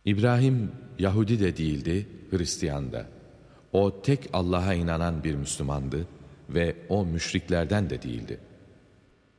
İbrahim Yahudi de değildi, Hristiyan da. O tek Allah'a inanan bir Müslümandı ve o müşriklerden de değildi.